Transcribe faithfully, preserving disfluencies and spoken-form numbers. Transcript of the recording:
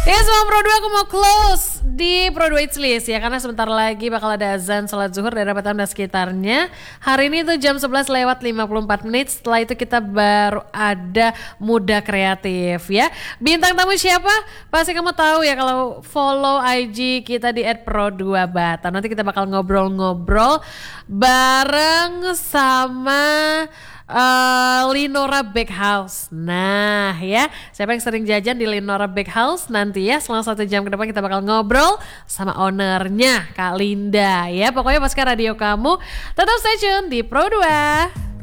Ya semua Pro dua aku mau close di Pro dua Hits List ya, karena sebentar lagi bakal ada azan salat zuhur dari Batam dan sekitarnya. Hari ini tuh jam sebelas lewat lima puluh empat menit. Setelah itu kita baru ada Muda Kreatif ya. Bintang tamu siapa? Pasti kamu tahu ya kalau follow I G kita di et pro dua batam. Nanti kita bakal ngobrol-ngobrol bareng sama Uh, Linora Bakehouse. Nah ya, siapa yang sering jajan di Linora Bakehouse? Nanti ya selama satu jam ke depan kita bakal ngobrol sama ownernya Kak Linda ya. Pokoknya pas ke radio kamu tetap stay tune di Pro dua.